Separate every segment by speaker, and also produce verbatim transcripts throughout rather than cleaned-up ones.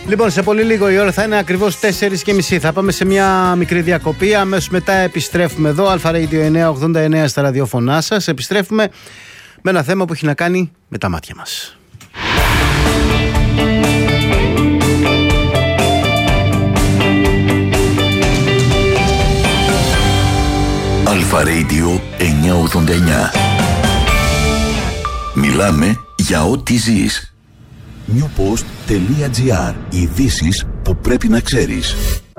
Speaker 1: Λοιπόν, σε πολύ λίγο η ώρα θα είναι ακριβώς τέσσερις και μισή. Θα πάμε σε μια μικρή διακοπή. Αμέσως μετά επιστρέφουμε εδώ. Αλφα Radio εννιακόσια ογδόντα εννέα στα ραδιόφωνά σας. Επιστρέφουμε με ένα θέμα που έχει να κάνει με τα μάτια μας.
Speaker 2: Αλφα Radio εννιακόσια ογδόντα εννέα. Μιλάμε για ό,τι ζεις. newpost.gr. Ειδήσεις που πρέπει να ξέρεις.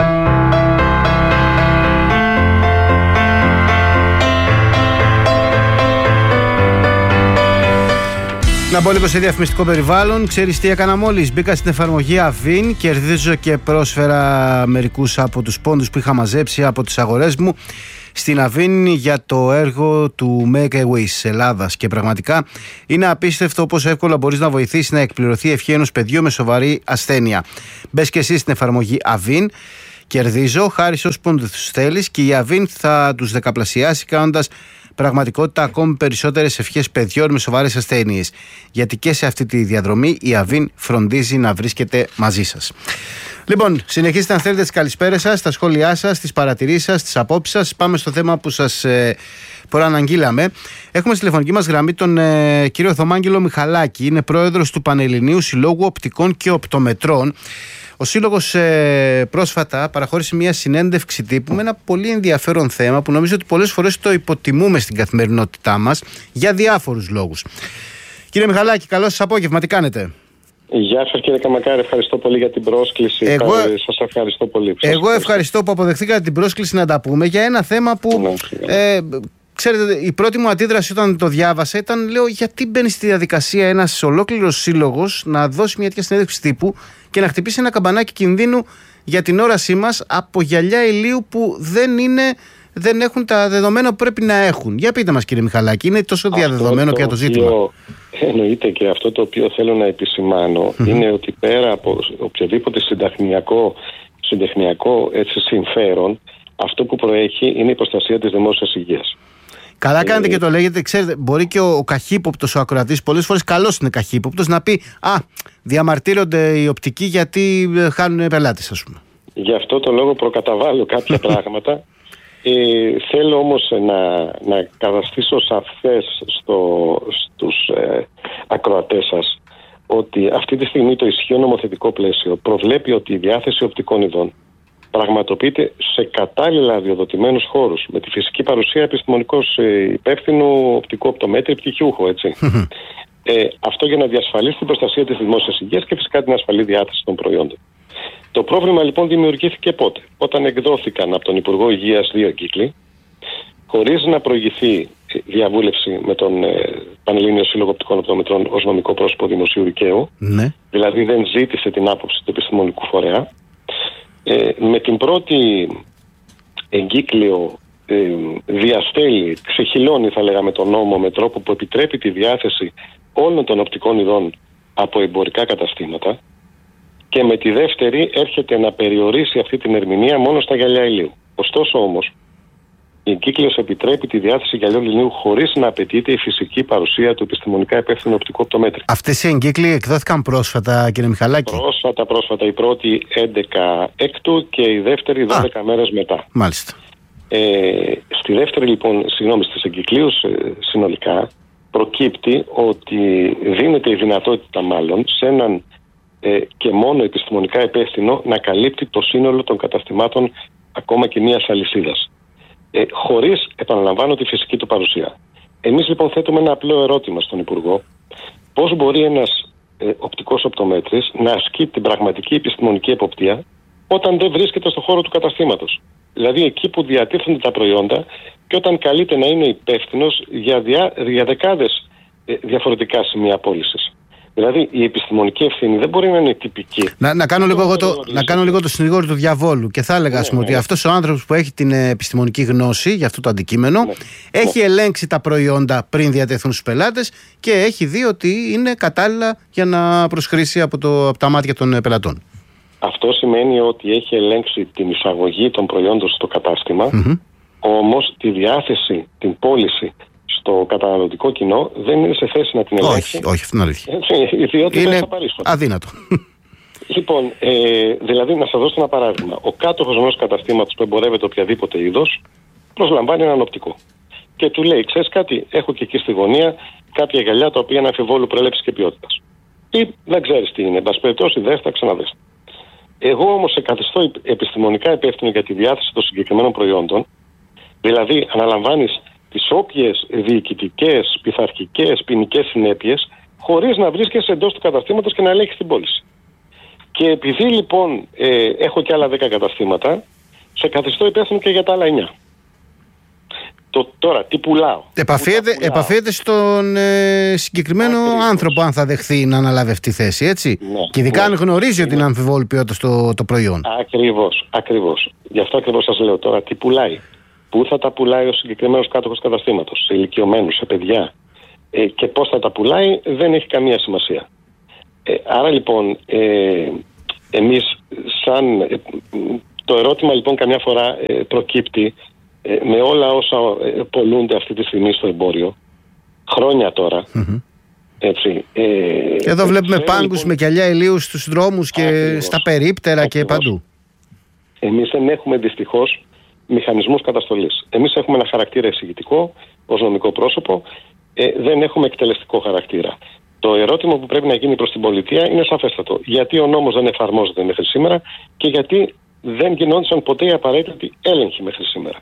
Speaker 1: Να μπω λίγο σε διαφημιστικό περιβάλλον. Ξέρεις τι έκανα μόλις? Μπήκα στην εφαρμογή Avin, κερδίζω και πρόσφερα μερικούς από τους πόντους που είχα μαζέψει από τις αγορές μου στην Avin για το έργο του Make a Wish Ελλάδας. Και πραγματικά είναι απίστευτο πόσο εύκολα μπορείς να βοηθήσεις να εκπληρωθεί η ευχή ενός παιδιού με σοβαρή ασθένεια. Μπες και εσύ στην εφαρμογή Avin, κερδίζω, χάρη όσους πόντους θέλεις, και η Avin θα τους δεκαπλασιάσει κάνοντας πραγματικότητα ακόμη περισσότερες ευχές παιδιών με σοβαρές ασθένειες. Γιατί και σε αυτή τη διαδρομή η Avin φροντίζει να βρίσκεται μαζί σας. Λοιπόν, συνεχίστε να θέλετε τις καλησπέρες σας, τα σχόλιά σας, τις παρατηρήσεις σας, τις απόψεις σας. Πάμε στο θέμα που σας ε, προαναγγείλαμε. Έχουμε στη τηλεφωνική μας γραμμή τον ε, κύριο Θωμάγγελο Μιχαλάκη. Είναι πρόεδρος του Πανελληνίου Συλλόγου Οπτικών και Οπτομετρών. Ο Σύλλογος ε, πρόσφατα παραχώρησε μια συνέντευξη τύπου με ένα πολύ ενδιαφέρον θέμα που νομίζω ότι πολλές φορές το υποτιμούμε στην καθημερινότητά μας για διάφορους λόγους. Κύριε Μιχαλάκη, καλό σας απόγευμα, τι κάνετε?
Speaker 3: Γεια σας κύριε Καμακάρη, ευχαριστώ πολύ για την πρόσκληση.
Speaker 1: Εγώ,
Speaker 3: σας ευχαριστώ πολύ.
Speaker 1: Εγώ ευχαριστώ. ευχαριστώ που αποδεχθήκατε την πρόσκληση να τα πούμε για ένα θέμα που ναι, ε, ξέρετε, η πρώτη μου αντίδραση όταν το διάβασα ήταν, λέω, γιατί μπαίνει στη διαδικασία ένας ολόκληρος σύλλογος να δώσει μια τέτοια συνέντευξη τύπου και να χτυπήσει ένα καμπανάκι κινδύνου για την όρασή μας από γυαλιά ηλίου που δεν είναι, δεν έχουν τα δεδομένα που πρέπει να έχουν. Για πείτε μας κύριε Μιχαλάκη, είναι τόσο αυτό διαδεδομένο πια το ζήτημα?
Speaker 3: Οποίο, εννοείται, και αυτό το οποίο θέλω να επισημάνω mm-hmm. είναι ότι πέρα από οποιοδήποτε συντεχνιακό, συντεχνιακό έτσι, συμφέρον, αυτό που προέχει είναι η προστασία της δημόσιας υγείας.
Speaker 1: Καλά κάνετε και το λέγετε. Ξέρετε, μπορεί και ο, ο καχύποπτος, ο ακροατής, πολλές φορές καλός είναι καχύποπτος, να πει «Α, διαμαρτύρονται οι οπτικοί γιατί χάνουν πελάτες», ας πούμε.
Speaker 3: Γι' αυτό το λόγο προκαταβάλω κάποια πράγματα. Ε, θέλω όμως να, να καταστήσω σαφές στο, στους ε, ακροατές σας ότι αυτή τη στιγμή το ισχύον νομοθετικό πλαίσιο προβλέπει ότι η διάθεση οπτικών ειδών πραγματοποιείται σε κατάλληλα αδειοδοτημένους χώρους με τη φυσική παρουσία επιστημονικώς υπεύθυνου οπτικού οπτομέτρη πτυχιούχο, έτσι. ε, αυτό για να διασφαλίσει την προστασία της δημόσιας υγείας και φυσικά την ασφαλή διάθεση των προϊόντων. Το πρόβλημα λοιπόν δημιουργήθηκε πότε? Όταν εκδόθηκαν από τον Υπουργό Υγείας δύο εγκύκλοι, χωρίς να προηγηθεί διαβούλευση με τον ε, Πανελλήνιο Σύλλογο Οπτικών Οπτομετρών ως νομικό πρόσωπο δημοσίου δικαίου, ναι. Δηλαδή δεν ζήτησε την άποψη του επιστημονικού φορέα. Ε, με την πρώτη εγκύκλιο ε, διαστέλει, ξεχυλώνει θα λέγαμε τον νόμο με τρόπο που επιτρέπει τη διάθεση όλων των οπτικών ειδών από εμπορικά καταστήματα, και με τη δεύτερη έρχεται να περιορίσει αυτή την ερμηνεία μόνο στα γυαλιά ηλίου. Ωστόσο όμως, η εγκύκλιος επιτρέπει τη διάθεση γυαλιών ηλίου χωρίς να απαιτείται η φυσική παρουσία του επιστημονικά υπεύθυνου οπτικού οπτομέτρη.
Speaker 1: Αυτές οι εγκύκλοι εκδόθηκαν πρόσφατα, κύριε Μιχαλάκη?
Speaker 3: Πρόσφατα, πρόσφατα. Η πρώτη έντεκα έκτου και η δεύτερη δώδεκα Α, μέρες μετά.
Speaker 1: Μάλιστα.
Speaker 3: Ε, στη δεύτερη λοιπόν, συγγνώμη, στις εγκυκλίους ε, συνολικά προκύπτει ότι δίνεται η δυνατότητα μάλλον σε έναν ε, και μόνο επιστημονικά υπεύθυνο να καλύπτει το σύνολο των καταστημάτων ακόμα και μιας αλυσίδας. Ε, χωρίς, επαναλαμβάνω, τη φυσική του παρουσία. Εμείς λοιπόν θέτουμε ένα απλό ερώτημα στον Υπουργό. Πώς μπορεί ένας ε, οπτικός οπτομέτρης να ασκεί την πραγματική επιστημονική εποπτεία όταν δεν βρίσκεται στον χώρο του καταστήματος? Δηλαδή εκεί που διατίθενται τα προϊόντα και όταν καλείται να είναι υπεύθυνος για, διά, για δεκάδες ε, διαφορετικά σημεία πώλησης. Δηλαδή η επιστημονική ευθύνη δεν μπορεί να είναι τυπική.
Speaker 1: Να, να, κάνω, λίγο εγώ το, να κάνω λίγο το συνηγόρο του διαβόλου και θα έλεγα, ναι, πούμε, ναι, ότι αυτός ο άνθρωπος που έχει την επιστημονική γνώση για αυτό το αντικείμενο, ναι, έχει ναι. ελέγξει τα προϊόντα πριν διατεθούν στους πελάτες και έχει δει ότι είναι κατάλληλα για να προσχρήσει από, το, από τα μάτια των πελατών.
Speaker 3: Αυτό σημαίνει ότι έχει ελέγξει την εισαγωγή των προϊόντων στο κατάστημα, mm-hmm. όμως τη διάθεση, την πώληση στο καταναλωτικό κοινό δεν είναι σε θέση να την ελέγξει.
Speaker 1: Όχι, όχι, αυτό είναι αλήθεια.
Speaker 3: Έτσι, διότι
Speaker 1: είναι
Speaker 3: δεν θα παρήσουν.
Speaker 1: Αδύνατο.
Speaker 3: Λοιπόν, ε, δηλαδή να σας δώσω ένα παράδειγμα. Ο κάτοχος ενός καταστήματος που εμπορεύεται οποιαδήποτε είδος προσλαμβάνει έναν οπτικό. Και του λέει, ξέρεις κάτι, έχω και εκεί στη γωνία κάποια γυαλιά τα οποία είναι αμφιβόλου προέλευσης και ποιότητας. Ή δεν ξέρεις τι είναι, εν πάση περιπτώσει, δες τα, ξαναδες. Εγώ όμως σε καθιστώ επιστημονικά υπεύθυνο για τη διάθεση των συγκεκριμένων προϊόντων, δηλαδή αναλαμβάνεις τις όποιες διοικητικές, πειθαρχικές, ποινικές συνέπειες, χωρίς να βρίσκεσαι εντός του καταστήματος και να ελέγχεις την πώληση. Και επειδή λοιπόν ε, έχω και άλλα δέκα καταστήματα, σε καθιστώ υπεύθυνο και για τα άλλα εννιά. Το, τώρα, τι πουλάω.
Speaker 1: Επαφίεται, επαφίεται στον ε, συγκεκριμένο Ακριβώς. άνθρωπο, αν θα δεχθεί να αναλάβει αυτή τη θέση, έτσι. Ναι, και ειδικά ναι, αν γνωρίζει ναι. ότι είναι αμφιβόλη ποιότητα το, το προϊόν. Ακριβώς,
Speaker 3: ακριβώς. Γι' αυτό ακριβώς σας λέω τώρα, τι πουλάει. Πού θα τα πουλάει ο συγκεκριμένος κάτοχος καταστήματος, σε ηλικιωμένους, σε παιδιά. Ε, και πώς θα τα πουλάει δεν έχει καμία σημασία. Ε, άρα λοιπόν, ε, εμείς σαν... Ε, το ερώτημα λοιπόν καμιά φορά ε, προκύπτει ε, με όλα όσα ε, πολλούνται αυτή τη στιγμή στο εμπόριο, χρόνια τώρα, mm-hmm. έτσι. Ε,
Speaker 1: Εδώ βλέπουμε πάγκους λοιπόν, με γυαλιά ηλίου στους δρόμους και ακριβώς, στα περίπτερα ακριβώς. Και παντού.
Speaker 3: Εμείς δεν έχουμε δυστυχώς μηχανισμούς καταστολής. Εμείς έχουμε ένα χαρακτήρα εισηγητικό ως νομικό πρόσωπο, ε, δεν έχουμε εκτελεστικό χαρακτήρα. Το ερώτημα που πρέπει να γίνει προς την πολιτεία είναι σαφέστατο. Γιατί ο νόμος δεν εφαρμόζεται μέχρι σήμερα και γιατί δεν γινόντουσαν ποτέ οι απαραίτητοι έλεγχοι μέχρι σήμερα.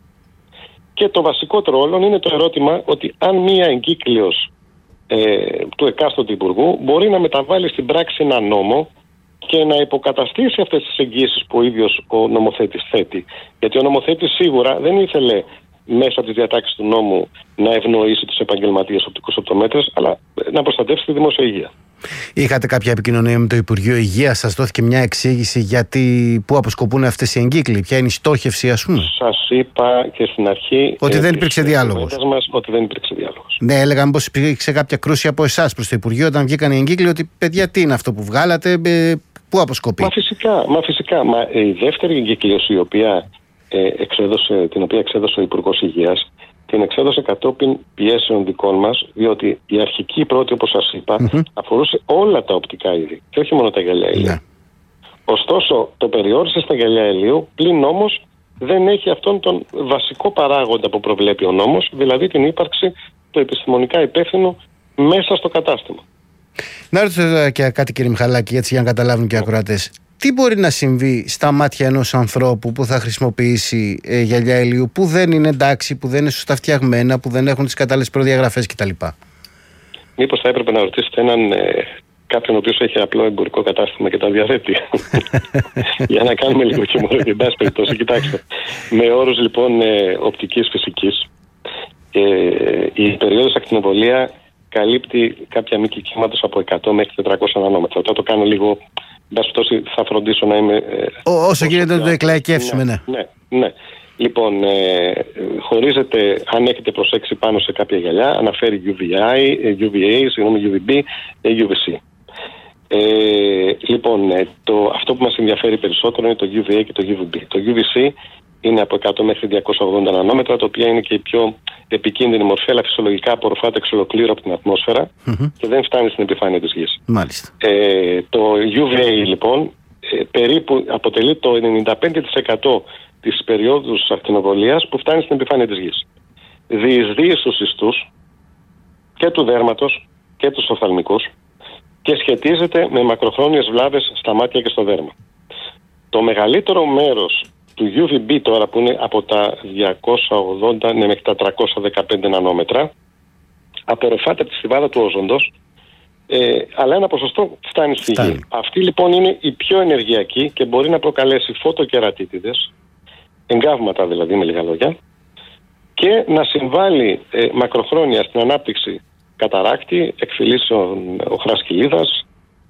Speaker 3: Και το βασικότερο όλων είναι το ερώτημα ότι αν μία εγκύκλειος ε, του εκάστοτε υπουργού μπορεί να μεταβάλει στην πράξη ένα νόμο και να υποκαταστήσει αυτές τις εγγύησεις που ο ίδιος ο νομοθέτης θέτει. Γιατί ο νομοθέτης σίγουρα δεν ήθελε μέσα από τις διατάξεις του νόμου να ευνοήσει τους επαγγελματίες οπτικούς οπτομέτρες, αλλά να προστατεύσει τη δημόσια υγεία.
Speaker 1: Είχατε κάποια επικοινωνία με το Υπουργείο Υγείας, σας δόθηκε μια εξήγηση γιατί πού αποσκοπούν αυτές οι εγκύκλοι, ποια είναι η στόχευση, ας πούμε?
Speaker 3: Σας είπα και στην αρχή
Speaker 1: ότι δεν υπήρξε διάλογος.
Speaker 3: Μας, ότι δεν υπήρξε διάλογος.
Speaker 1: Ναι, έλεγαν πως υπήρξε κάποια κρούση από εσάς προς το Υπουργείο όταν βγήκαν οι εγκύκλοι, ότι παιδιά τι είναι αυτό που βγάλατε, πού αποσκοπεί?
Speaker 3: Μα φυσικά, μα φυσικά. Μα, η δεύτερη εγκύκλειος η οποία, ε, εξέδωσε, την οποία εξέδωσε ο Υπουργός Υγείας, την εξέδωσε κατόπιν πιέσεων δικών μας, διότι η αρχική πρώτη, όπως σας είπα, mm-hmm. αφορούσε όλα τα οπτικά είδη και όχι μόνο τα γυαλιά ηλίου. Yeah. Ωστόσο, το περιόρισε στα γυαλιά ηλίου, πλην όμως δεν έχει αυτόν τον βασικό παράγοντα που προβλέπει ο νόμος, δηλαδή την ύπαρξη του επιστημονικά υπεύθυνου μέσα στο κατάστημα.
Speaker 1: Να ρωτήσω και κάτι, κύριε Μιχαλάκη, έτσι για να καταλάβουν και οι ακροατές. Τι μπορεί να συμβεί στα μάτια ενός ανθρώπου που θα χρησιμοποιήσει ε, γυαλιά ηλίου, που δεν είναι εντάξει, που δεν είναι σωστά φτιαγμένα, που δεν έχουν τις κατάλληλες προδιαγραφές κτλ?
Speaker 3: Μήπως θα έπρεπε να ρωτήσετε έναν ε, κάποιον ο οποίος έχει απλό εμπορικό κατάστημα και τα διαθέτει. Για να κάνουμε λίγο χιούμορ, εν πάση περιπτώσει. Κοιτάξτε, με όρους λοιπόν ε, οπτικής φυσικής, ε, η περίοδος ακτινοβολία καλύπτει κάποια μήκη κύματος από εκατό μέχρι τετρακόσια νανόμετρα. Τώρα το κάνω λίγο, θα φροντίσω να είμαι... Ε,
Speaker 1: Όσο, όσο γίνεται να το εκλαϊκεύσουμε, ναι.
Speaker 3: Ναι, ναι, ναι. Λοιπόν, ε, χωρίζεται, αν έχετε προσέξει πάνω σε κάποια γυαλιά, αναφέρει γιου βι άι, γιου βι έι, συγγνώμη, γιου βι μπι, γιου βι σι. Ε, λοιπόν, το, αυτό που μας ενδιαφέρει περισσότερο είναι το γιου βι έι και το γιου βι μπι. Το γιου βι σι είναι από εκατό μέχρι διακόσια ογδόντα νανόμετρα, το οποίο είναι και η πιο επικίνδυνη μορφή, αλλά φυσιολογικά απορροφάται εξ ολοκλήρου από την ατμόσφαιρα mm-hmm. και δεν φτάνει στην επιφάνεια της γης.
Speaker 1: Μάλιστα.
Speaker 3: Ε, το γιου βι έι λοιπόν ε, περίπου αποτελεί το ενενήντα πέντε τοις εκατό της περίοδου ακτινοβολίας που φτάνει στην επιφάνεια της γης. Διεισδύει στους ιστούς και του δέρματος και τους οφθαλμικούς και σχετίζεται με μακροχρόνιες βλάβες στα μάτια και στο δέρμα. Το μεγαλύτερο μέρος του γιου βι μπι τώρα, που είναι από τα διακόσια ογδόντα ναι, μέχρι τα τριακόσια δεκαπέντε νανόμετρα, απορροφάται από τη στιβάδα του όζοντος, ε, αλλά ένα ποσοστό φτάνει στη γη. Αυτή λοιπόν είναι η πιο ενεργειακή και μπορεί να προκαλέσει φωτοκερατίτιδες, εγκάβματα δηλαδή με λίγα λόγια, και να συμβάλλει ε, μακροχρόνια στην ανάπτυξη καταράκτη, εκφυλίσεων οχράς κοιλίδας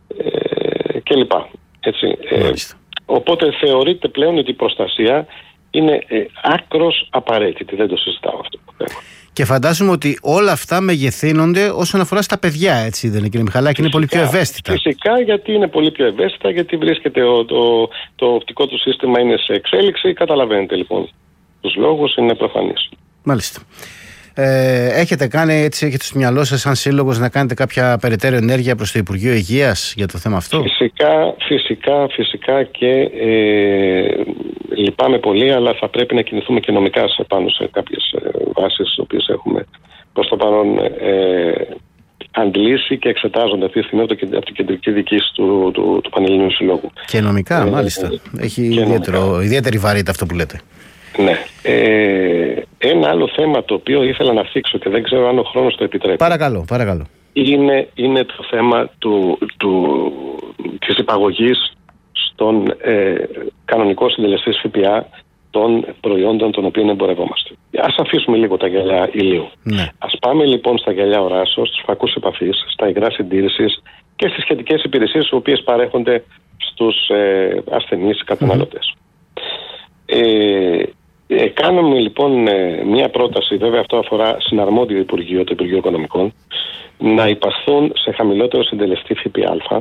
Speaker 3: ε, κλπ. Έτσι. Ε, οπότε θεωρείται πλέον ότι η προστασία είναι ε, άκρος απαραίτητη. Δεν το συζητάω αυτό το θέμα.
Speaker 1: Και φαντάζομαι ότι όλα αυτά μεγεθύνονται όσον αφορά στα παιδιά, έτσι δεν είναι, κύριε Μιχαλάκη? Είναι πολύ πιο ευαίσθητα.
Speaker 3: Φυσικά, γιατί είναι πολύ πιο ευαίσθητα, γιατί βρίσκεται ο, το, το οπτικό του σύστημα είναι σε εξέλιξη. Καταλαβαίνετε λοιπόν τους λόγους, είναι προφανής.
Speaker 1: Μάλιστα. Ε, έχετε κάνει, έτσι, έχετε στο μυαλό σας σαν σύλλογος να κάνετε κάποια περαιτέρω ενέργεια προς το Υπουργείο Υγείας για το θέμα αυτό?
Speaker 3: Φυσικά, φυσικά, φυσικά και ε, λυπάμαι πολύ, αλλά θα πρέπει να κινηθούμε και νομικά σε, πάνω σε κάποιες ε, βάσεις τις οποίες έχουμε προς το παρόν ε, αντλήσει και εξετάζονται αυτή τη στιγμή από, το, από την κεντρική διοίκηση του, του, του Πανελληνίου Συλλόγου.
Speaker 1: Και νομικά, ε, μάλιστα. Ε, Έχει ιδιαίτερο, ιδιαίτερη βαρύτητα αυτό που λέτε.
Speaker 3: Ναι. Ε, ένα άλλο θέμα το οποίο ήθελα να θίξω και δεν ξέρω αν ο χρόνος το επιτρέπει.
Speaker 1: Παρακαλώ, παρακαλώ.
Speaker 3: Είναι, είναι το θέμα του, του, της υπαγωγής στον ε, κανονικό συντελεστή ΦΠΑ των προϊόντων των οποίων εμπορευόμαστε. Ας αφήσουμε λίγο τα γυαλιά ηλίου.
Speaker 1: Ναι.
Speaker 3: Ας πάμε λοιπόν στα γυαλιά οράσεως, στους φακούς επαφής, στα υγρά συντήρησης και στις σχετικές υπηρεσίες οι οποίες παρέχονται στους ε, ασθενείς καταναλωτές. Mm-hmm. Ε, ε, κάνουμε λοιπόν ε, μια πρόταση, βέβαια αυτό αφορά συναρμόδιο Υπουργείο, το Υπουργείο Οικονομικών, να υπαχθούν σε χαμηλότερο συντελεστή ΦΠΑ,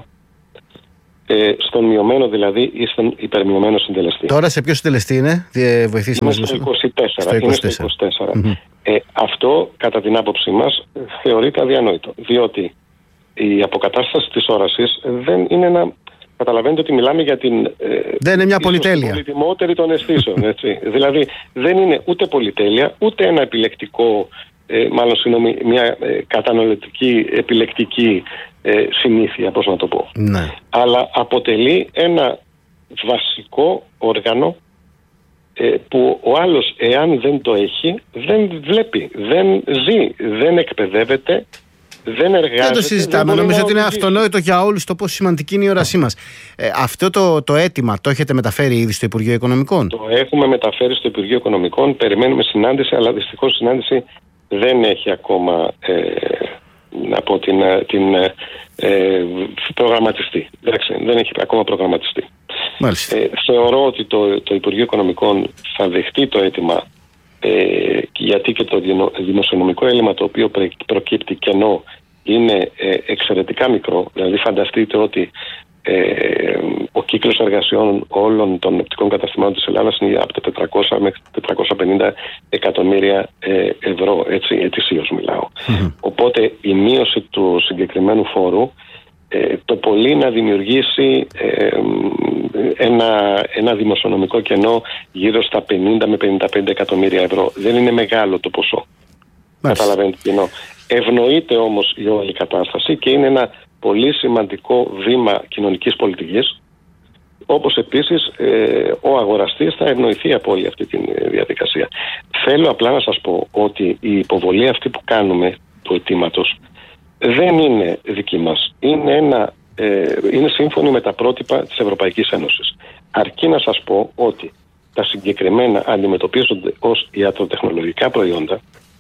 Speaker 3: ε, στον μειωμένο δηλαδή ή στον υπερμειωμένο συντελεστή.
Speaker 1: Τώρα σε ποιο συντελεστή είναι, βοηθήστε μας.
Speaker 3: Είναι στο είκοσι τέσσερα.
Speaker 1: Στο
Speaker 3: είναι στο είκοσι τέσσερα. Mm-hmm. Ε, αυτό κατά την άποψή μας θεωρείται αδιανόητο, διότι η αποκατάσταση της όρασης δεν είναι ένα... Καταλαβαίνετε ότι μιλάμε για την. Ε,
Speaker 1: δεν είναι μια πολυτέλεια.
Speaker 3: Πολυτιμότερη των αισθήσεων. Έτσι. Δηλαδή δεν είναι ούτε πολυτέλεια, ούτε ένα επιλεκτικό, ε, μάλλον συγγνώμη, μια ε, καταναλωτική επιλεκτική ε, συνήθεια, πώς να το πω.
Speaker 1: Ναι.
Speaker 3: Αλλά αποτελεί ένα βασικό όργανο ε, που ο άλλος, εάν δεν το έχει, δεν βλέπει, δεν ζει, δεν εκπαιδεύεται. Δεν εργάζεται.
Speaker 1: Δεν το συζητάμε.
Speaker 3: Δεν
Speaker 1: Νομίζω ότι είναι αυτονόητο για όλους το πόσο σημαντική είναι η όρασή μας. Ε, αυτό το, το αίτημα το έχετε μεταφέρει ήδη στο Υπουργείο Οικονομικών?
Speaker 3: Το έχουμε μεταφέρει στο Υπουργείο Οικονομικών. Περιμένουμε συνάντηση, αλλά δυστυχώς η συνάντηση δεν έχει ακόμα ε, να πω, την, την ε, προγραμματιστεί. Δεν έχει ακόμα προγραμματιστεί. Ε, θεωρώ ότι το, το Υπουργείο Οικονομικών θα δεχτεί το αίτημα, ε, γιατί και το δημοσιονομικό έλλειμμα το οποίο προκύπτει κενό είναι ε, εξαιρετικά μικρό. Δηλαδή φανταστείτε ότι ε, ο κύκλος εργασιών όλων των οπτικών καταστημάτων της Ελλάδας είναι από τα τετρακόσια μέχρι τετρακόσια πενήντα εκατομμύρια ε, ευρώ, έτσι, ετησίως μιλάω. Mm-hmm. Οπότε η μείωση του συγκεκριμένου φόρου ε, το πολύ να δημιουργήσει ε, ένα, ένα δημοσιονομικό κενό γύρω στα πενήντα με πενήντα πέντε εκατομμύρια ευρώ. Δεν είναι μεγάλο το ποσό. Καταλαβαίνετε τι εννοώ. Ευνοείται όμως η όλη κατάσταση και είναι ένα πολύ σημαντικό βήμα κοινωνικής πολιτικής, όπως επίσης ε, ο αγοραστής θα ευνοηθεί από όλη αυτή τη διαδικασία. Θέλω απλά να σας πω ότι η υποβολή αυτή που κάνουμε του αιτήματος δεν είναι δική μας. Είναι, ένα, ε, είναι σύμφωνη με τα πρότυπα της Ευρωπαϊκής Ένωσης. Αρκεί να σας πω ότι τα συγκεκριμένα αντιμετωπίζονται ως ιατροτεχνολογικά προϊόντα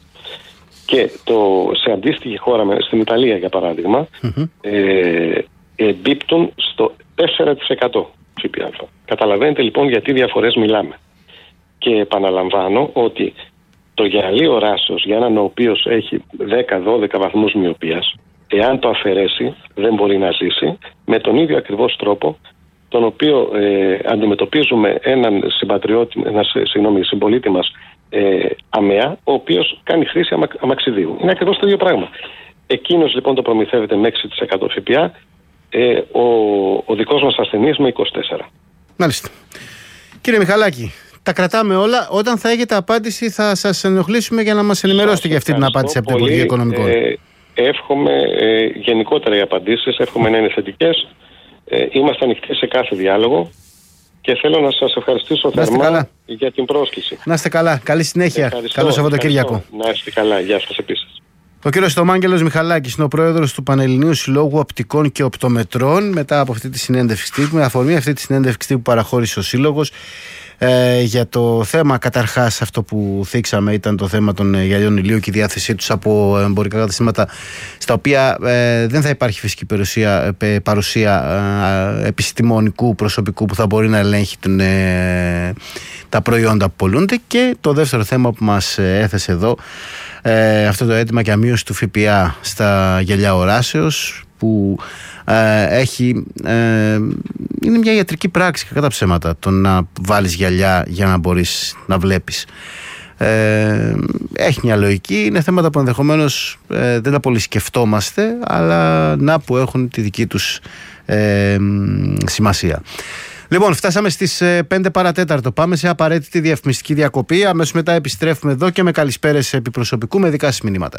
Speaker 3: και το, σε αντίστοιχη χώρα, στην Ιταλία για παράδειγμα, mm-hmm. ε, εμπίπτουν στο τέσσερα τοις εκατό ΦΠΑ. Καταλαβαίνετε λοιπόν γιατί διαφορές μιλάμε. Και επαναλαμβάνω ότι το γυαλί οράσεως για έναν ο οποίος έχει δέκα με δώδεκα βαθμούς μυοπίας, εάν το αφαιρέσει δεν μπορεί να ζήσει, με τον ίδιο ακριβώς τρόπο τον οποίο ε, αντιμετωπίζουμε έναν συμπατριώτη, ένα, συγγνώμη, συμπολίτη μας ε, αμαία, ο οποίος κάνει χρήση αμα, αμαξιδίου. Είναι ακριβώς το ίδιο πράγμα. Εκείνος λοιπόν το προμηθεύεται με έξι τοις εκατό ΦΠΑ, ε, ο, ο δικός μας ασθενής με είκοσι τέσσερα τοις εκατό.
Speaker 1: Μάλιστα. Κύριε Μιχαλάκη, τα κρατάμε όλα. Όταν θα έχετε απάντηση θα σας ενοχλήσουμε για να μας ενημερώσετε για αυτή την απάντηση από το Υπουργείο Οικονομικών.
Speaker 3: Ε, εύχομαι ε, γενικότερα οι απαντήσεις, εύχομαι να είναι θετικές. Ε, είμαστε ανοιχτοί σε κάθε διάλογο και θέλω να σας ευχαριστήσω θερμά καλά για την πρόσκληση.
Speaker 1: Να είστε καλά. Καλή συνέχεια. Καλό Σαββατοκύριακο.
Speaker 3: Να είστε καλά. Γεια σας επίσης.
Speaker 1: Ο κύριος Στομάγγελος Μιχαλάκης είναι ο πρόεδρος του Πανελληνίου Συλλόγου Οπτικών και Οπτομετρών. Μετά από αυτή τη συνέντευξη, με αφορμή αυτή τη συνέντευξη που παραχώρησε ο Σύλλογος, ε, για το θέμα, καταρχάς αυτό που θίξαμε ήταν το θέμα των γυαλιών ηλίου και η διάθεσή τους από εμπορικά καταστήματα στα οποία ε, δεν θα υπάρχει φυσική παρουσία, ε, παρουσία ε, επιστημονικού προσωπικού που θα μπορεί να ελέγχει τον, ε, τα προϊόντα που πολλούνται. Και το δεύτερο θέμα που μας έθεσε εδώ, ε, αυτό το αίτημα για μείωση του ΦΠΑ στα γυαλιά οράσεως, που ε, έχει, ε, είναι μια ιατρική πράξη κατά ψέματα το να βάλεις γυαλιά για να μπορείς να βλέπεις. Ε, έχει μια λογική, είναι θέματα που ενδεχομένως ε, δεν τα πολύ σκεφτόμαστε, αλλά να που έχουν τη δική τους ε, σημασία. Λοιπόν, φτάσαμε στις πέντε παρατέταρτο. Πάμε σε απαραίτητη διαφημιστική διακοπή. Αμέσως μετά επιστρέφουμε εδώ και με καλησπέρες επί προσωπικού με δικά σας μηνύματα.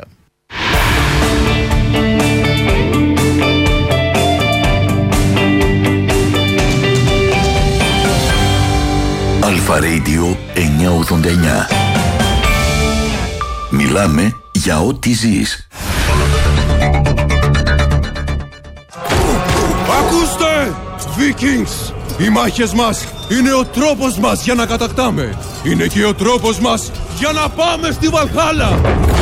Speaker 2: Αλφα Radio εννιακόσια ογδόντα εννιά. Μιλάμε για ό,τι ζεις.
Speaker 4: Ακούστε! Vikings! Οι μάχες μας είναι ο τρόπος μας για να κατακτάμε. Είναι και ο τρόπος μας για να πάμε στη Βαλχάλα.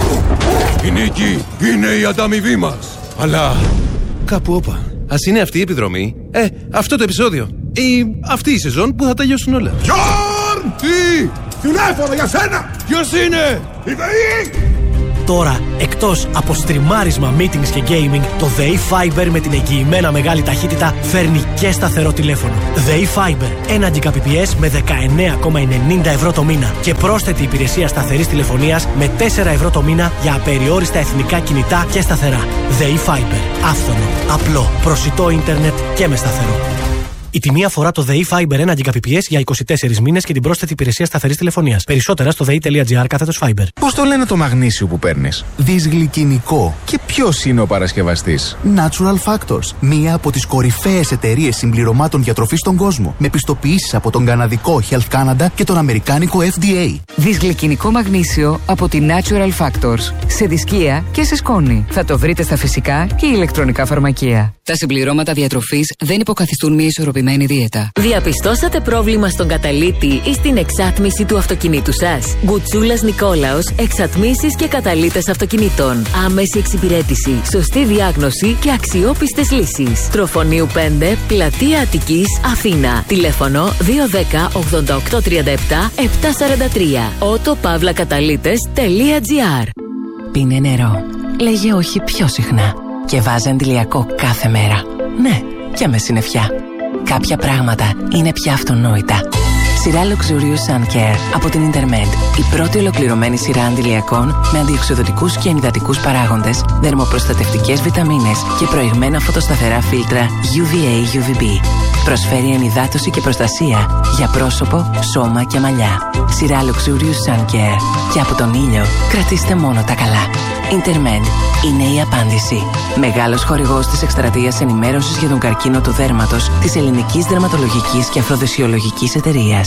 Speaker 4: Η νίκη είναι η ανταμοιβή μας. Αλλά κάπου όπα. Ας είναι αυτή η επιδρομή. Ε, αυτό το επεισόδιο. Ή αυτή η σεζόν που θα τελειώσουν όλα. Γιόρν! Τι! Τηλέφωνο για σένα! Ποιος είναι? Η ΔΕΗ!
Speaker 5: Τώρα, εκτός από στριμάρισμα, meetings και gaming, το ΔΕΗ Fiber με την εγγυημένα μεγάλη ταχύτητα φέρνει και σταθερό τηλέφωνο. ΔΕΗ Fiber, ένα Gbps με δεκαεννέα κόμμα ενενήντα ευρώ το μήνα και πρόσθετη υπηρεσία σταθερής τηλεφωνίας με τέσσερα ευρώ το μήνα για απεριόριστα εθνικά κινητά και σταθερά. ΔΕΗ Fiber, άφθονο, απλό, προσιτό ίντερνετ και με σταθερό. Η τιμή αφορά το ΔΕΗ Fiber ένα Gbps για είκοσι τέσσερις μήνες και την πρόσθετη υπηρεσία σταθερής τηλεφωνίας. Περισσότερα στο δei.gr κάθετος Fiber.
Speaker 6: Πώς το λένε το μαγνήσιο που παίρνεις? Δυσγλυκινικό. Και ποιος είναι ο παρασκευαστής? Natural Factors. Μία από τις κορυφαίες εταιρείες συμπληρωμάτων διατροφής στον κόσμο. Με πιστοποιήσεις από τον καναδικό Health Canada και τον αμερικάνικο Εφ ντι έι.
Speaker 7: Δυσγλυκινικό μαγνήσιο από τη Natural Factors. Σε δισκία και σε σκόνη. Θα το βρείτε στα φυσικά και ηλεκτρονικά φαρμακεία. Τα συμπληρώματα διατροφής δεν υποκαθιστούν μια ισορροπημένη δίαιτα.
Speaker 8: Διαπιστώσατε πρόβλημα στον καταλύτη ή στην εξάτμιση του αυτοκινήτου σας? Γκουτσούλας Νικόλαος, εξατμίσεις και καταλύτες αυτοκινήτων. Άμεση εξυπηρέτηση, σωστή διάγνωση και αξιόπιστες λύσεις. Τροφονίου πέντε, Πλατεία Αττικής, Αθήνα. Τηλέφωνο δύο ένα μηδέν ογδόντα οκτώ τριάντα επτά επτακόσια σαράντα τρία. ότο παύλα καταλύτες τελεία τζι άρ.
Speaker 9: Πίνε νερό. Λέγε όχι πιο συχνά. Και βάζε αντιλιακό κάθε μέρα. Ναι, και με συννεφιά. Κάποια πράγματα είναι πια αυτονόητα. Σειρά Luxurious Sun Care από την Intermed. Η πρώτη ολοκληρωμένη σειρά αντιλιακών με αντιοξυδοτικούς και ενυδατικούς παράγοντες, δερμοπροστατευτικές βιταμίνες και προηγμένα φωτοσταθερά φίλτρα γιου βι έι γιου βι μπι. Προσφέρει ενυδάτωση και προστασία για πρόσωπο, σώμα και μαλλιά. Σειρά Luxurious Sun Care. Και από τον ήλιο κρατήστε μόνο τα καλά. Intermed είναι η απάντηση. Μεγάλος χορηγός της εκστρατείας ενημέρωσης για τον καρκίνο του δέρματος της Ελληνικής Δερματολογικής και Αφροδεσιολογικής Εταιρείας.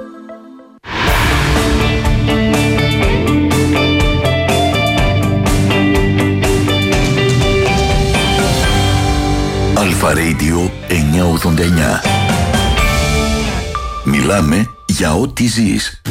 Speaker 2: Αλφα Radio εννιακόσια ογδόντα εννιά. Μιλάμε για ό,τι ζεις.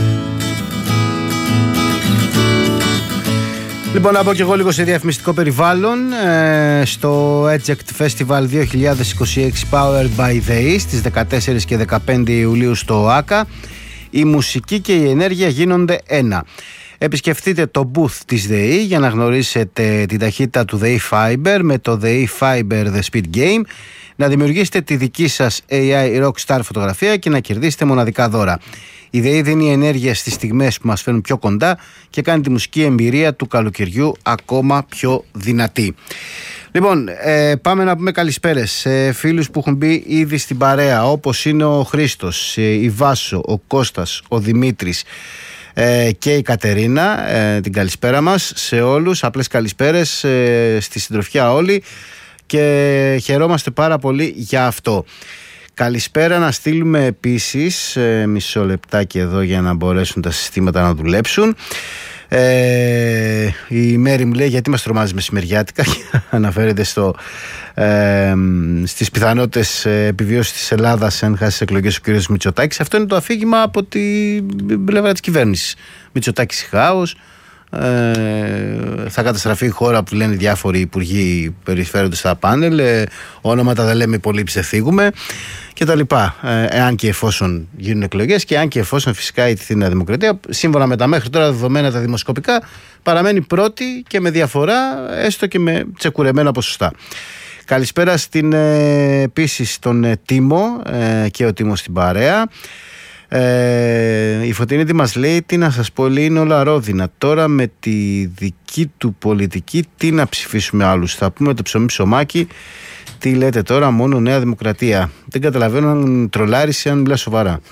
Speaker 1: Λοιπόν, να πω και εγώ λίγο σε διαφημιστικό περιβάλλον. ε, στο Eject Festival δύο χιλιάδες είκοσι έξι Powered by ΔΕΗ στις δεκατέσσερις και δεκαπέντε Ιουλίου στο ΆΚΑ, η μουσική και η ενέργεια γίνονται ένα. Επισκεφτείτε το booth της ΔΕΗ για να γνωρίσετε την ταχύτητα του ΔΕΗ Fiber με το ΔΕΗ Fiber The Speed Game, να δημιουργήσετε τη δική σας έι άι Rockstar φωτογραφία και να κερδίσετε μοναδικά δώρα. Η ΔΕΗ δίνει ενέργεια στις στιγμές που μας φέρνουν πιο κοντά και κάνει τη μουσική εμπειρία του καλοκαιριού ακόμα πιο δυνατή. Λοιπόν, ε, πάμε να πούμε καλησπέρες σε φίλους που έχουν μπει ήδη στην παρέα, όπως είναι ο Χρήστος, η Βάσο, ο Κώστας, ο Δημήτρης ε, και η Κατερίνα. Ε, την καλησπέρα μας σε όλους, απλές καλησπέρες ε, στη συντροφιά όλοι και χαιρόμαστε πάρα πολύ για αυτό. Καλησπέρα να στείλουμε επίσης, ε, μισό λεπτάκι εδώ για να μπορέσουν τα συστήματα να δουλέψουν. Ε, η Μέρη μου λέει γιατί μας τρομάζει μεσημεριάτικα και αναφέρεται στο, ε, στις πιθανότητες επιβίωσης της Ελλάδας αν χάσει τις εκλογές ο κ. Μητσοτάκης. Αυτό είναι το αφήγημα από την πλευρά της κυβέρνησης. Μητσοτάκης χάος, ε, θα καταστραφεί η χώρα που λένε διάφοροι υπουργοί περιφέρονται στα πάνελ, ε, ονόματα δεν λέμε πολύ ψευθύγουμε και τα λοιπά, ε, εάν και εφόσον γίνουν εκλογές και εάν και εφόσον φυσικά ιτηθεί η Νέα Δημοκρατία, σύμφωνα με τα μέχρι τώρα δεδομένα τα δημοσκοπικά, παραμένει πρώτη και με διαφορά, έστω και με τσεκουρεμένα ποσοστά. Καλησπέρα στην, ε, επίσης τον ε, Τίμο ε, και ο Τίμος στην παρέα. Ε, η Φωτεινίτη μας λέει, τι να σας πω, λέει, είναι όλα ρόδινα. Τώρα με τη δική του πολιτική τι να ψηφίσουμε άλλους? Θα πούμε το ψωμί ψωμάκι. Τι λέτε τώρα, μόνο Νέα Δημοκρατία? Δεν καταλαβαίνω αν τρολάρεις ή αν μιλάς σοβαρά.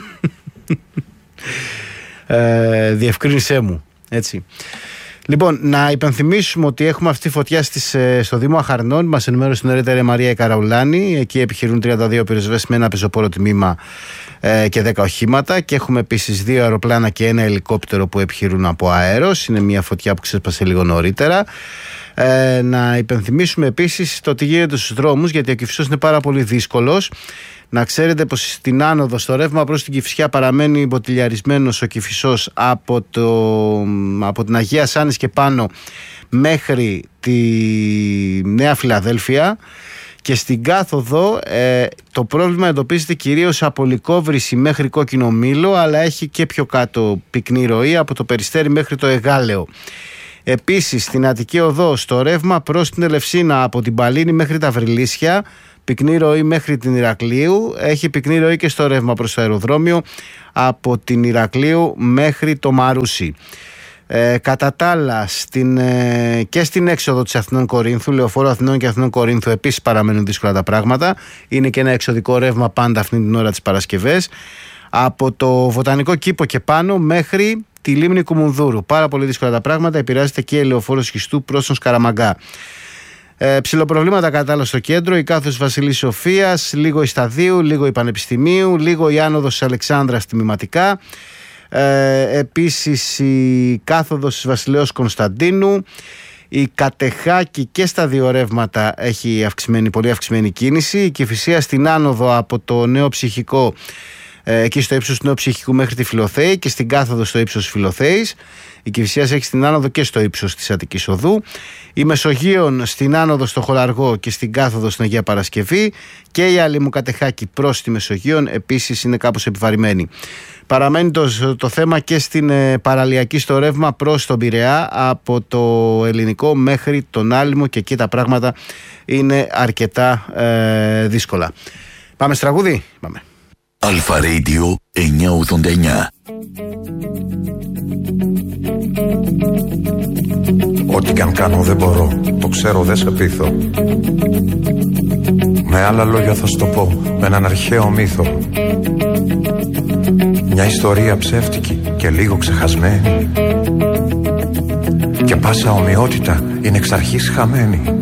Speaker 1: ε, διευκρίνησέ μου, έτσι. Λοιπόν, να υπενθυμίσουμε ότι έχουμε αυτή τη φωτιά στις, στο Δήμο Αχαρνών. Μας ενημέρωσε νωρίτερα η Μαρία Καραουλάνη. Εκεί επιχειρούν τριάντα δύο πυροσβέστες με ένα πεζοπόρο τμήμα ε, και δέκα οχήματα. Και έχουμε επίσης δύο αεροπλάνα και ένα ελικόπτερο που επιχειρούν από αέρος. Είναι μια φωτιά που ξέσπασε λίγο νωρίτερα. Ε, να υπενθυμίσουμε επίσης το τι γίνεται στους δρόμους, γιατί ο Κηφισός είναι πάρα πολύ δύσκολος. Να ξέρετε πως στην άνοδο, στο ρεύμα προς την Κηφισιά, παραμένει μποτιλιαρισμένος ο Κηφισός από, το, από την Αγία Σάνης και πάνω μέχρι τη Νέα Φιλαδέλφια. Και στην κάθοδο ε, το πρόβλημα εντοπίζεται κυρίως από Λυκόβρηση μέχρι Κόκκινο Μήλο, αλλά έχει και πιο κάτω πυκνή ροή από το Περιστέρι μέχρι το Εγάλεο. Επίσης στην Αττική Οδό, στο ρεύμα προς την Ελευσίνα από την Παλίνη μέχρι τα Βρυλίσια, πυκνή ροή μέχρι την Ηρακλείου. Έχει πυκνή ροή και στο ρεύμα προς το αεροδρόμιο από την Ηρακλείου μέχρι το Μαρούσι. Ε, κατά τα άλλα, στην, ε, και στην έξοδο της Αθηνών Κορίνθου, Λεωφόρο Αθηνών και Αθηνών Κορίνθου, επίσης παραμένουν δύσκολα τα πράγματα. Είναι και ένα εξωδικό ρεύμα πάντα αυτή την ώρα της Παρασκευές. Από το Βοτανικό Κήπο και πάνω μέχρι τη λίμνη Κουμουνδούρου. Πάρα πολύ δύσκολα τα πράγματα. Επηρεάζεται και η Λεωφόρος Χιστού προς τον Σκαραμαγκά. Ε, ψιλοπροβλήματα κατά άλλο στο κέντρο, η κάθοδος Βασιλής Σοφίας, λίγο η Σταδίου, λίγο η Πανεπιστημίου, λίγο η άνοδος της Αλεξάνδρας τμηματικά. Ε, επίσης η κάθοδος της Βασιλέως Κωνσταντίνου, η Κατεχάκη και στα δύο ρεύματα έχει αυξημένη, πολύ αυξημένη κίνηση. Η Κηφισία στην άνοδο από το Νέο Ψυχικό, ε, εκεί στο ύψος του Νέου Ψυχικού μέχρι τη Φιλοθέη, και στην κάθοδο στο ύψος της Φιλοθέης. Η Κηφισίας έχει στην άνοδο και στο ύψος της Αττικής Οδού. Η Μεσογείων στην άνοδο στο Χολαργό και στην κάθοδο στην Αγία Παρασκευή. Και η Αλήμου Κατεχάκη προς τη Μεσογείων επίσης είναι κάπως επιβαρημένη. Παραμένει το, το θέμα και στην ε, παραλιακή στο ρεύμα προς τον Πειραιά από το Ελληνικό μέχρι τον Άλυμο, και εκεί τα πράγματα είναι αρκετά ε, δύσκολα. Πάμε στο τραγούδι. Πάμε.
Speaker 2: Αλφα Radio εννιακόσια ογδόντα εννιά.
Speaker 10: Ό,τι κι αν κάνω δεν μπορώ, το ξέρω, δεν σε πείθω. Με άλλα λόγια θα σου το πω, με έναν αρχαίο μύθο. Μια ιστορία ψεύτικη και λίγο ξεχασμένη, και πάσα ομοιότητα είναι εξ αρχής χαμένη.